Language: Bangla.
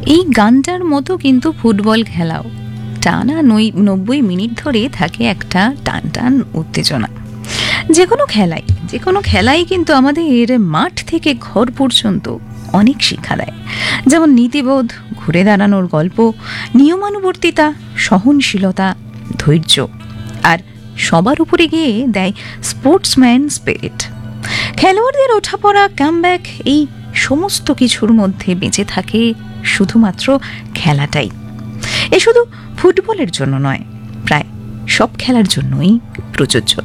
এই গানটার মতো কিন্তু ফুটবল খেলাও, টানা 90 মিনিট ধরে থাকে একটা টান টান উত্তেজনা। যে কোনো খেলাই কিন্তু আমাদের মাঠ থেকে ঘর পর্যন্ত অনেক শিক্ষা দেয়, যেমন নীতিবোধ, ঘুরে দাঁড়ানোর গল্প, নিয়মানুবর্তিতা, সহনশীলতা, ধৈর্য, আর সবার উপরে গিয়ে দেয় স্পোর্টসম্যান স্পিরিট। খেলোয়াড়দের ওঠাপড়া, কামব্যাক, এই সমস্ত কিছুর মধ্যে বেঁচে থাকে শুধুমাত্র খেলাটাই। এ শুধু ফুটবলের জন্য নয়, প্রায় সব খেলার জন্যই প্রযোজ্য।